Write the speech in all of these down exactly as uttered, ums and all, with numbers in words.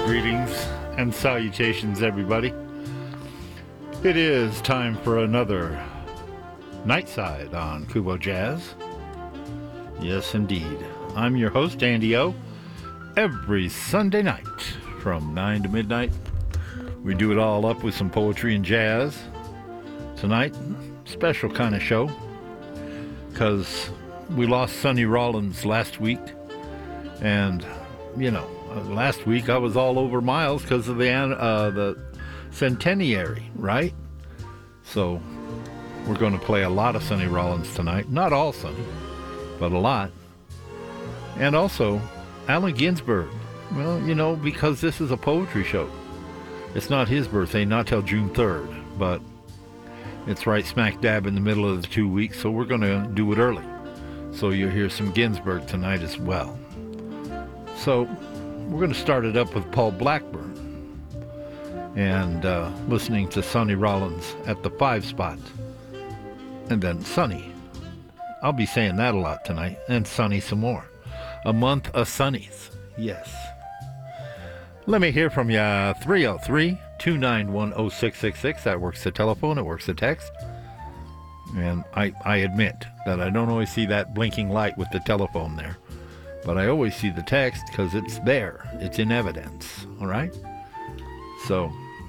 Greetings and salutations, everybody. It is time for another Nightside on Kubo Jazz. Yes, indeed. I'm your host, Andy O. Every Sunday night from nine to midnight, we do it all up with some poetry and jazz. Tonight, special kind of show, because we lost Sonny Rollins last week, and, you know, last week I was all over Miles because of the uh, the centenary, right? So we're going to play a lot of Sonny Rollins tonight. Not all Sonny, but a lot. And also Allen Ginsberg. Well, you know, because this is a poetry show. It's not his birthday, not till June third, but it's right smack dab in the middle of the two weeks, so we're going to do it early. So you'll hear some Ginsberg tonight as well. So we're going to start it up with Paul Blackburn and uh, listening to Sonny Rollins at the five spot. And then Sonny. I'll be saying that a lot tonight. And Sonny some more. A month of Sonnies. Yes. Let me hear from you. three oh three, two nine one, oh six six six. That works the telephone. It works the text. And I, I admit that I don't always see that blinking light with the telephone there. But I always see the text because it's there. It's in evidence. All right? So,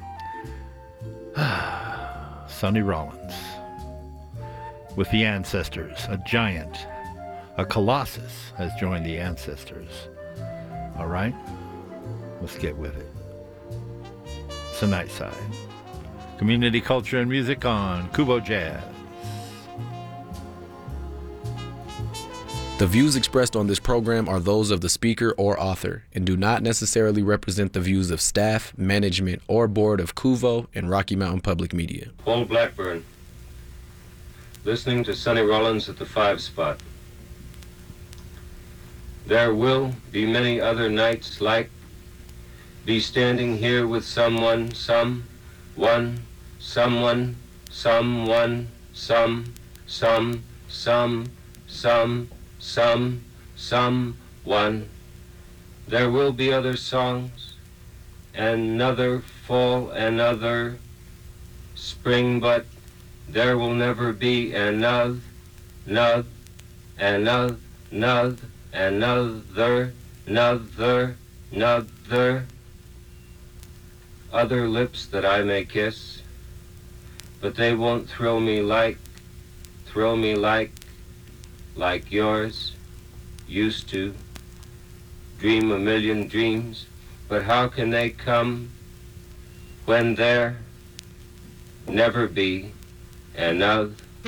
Sonny Rollins with the Ancestors. A giant, a colossus has joined the Ancestors. All right? Let's get with it. It's a Nightside. Community culture and music on Kubo Jazz. The views expressed on this program are those of the speaker or author and do not necessarily represent the views of staff, management, or board of Kuvo and Rocky Mountain Public Media. Paul Blackburn, listening to Sonny Rollins at the five spot. There will be many other nights like be standing here with someone, some, one, someone, someone, some, some, some, some, some, some, one. There will be other songs, another fall, another spring, but there will never be another, another, another, another, another, another, another. Other lips that I may kiss, but they won't thrill me like, thrill me like, like yours used to. Dream a million dreams, but how can they come when there never be another,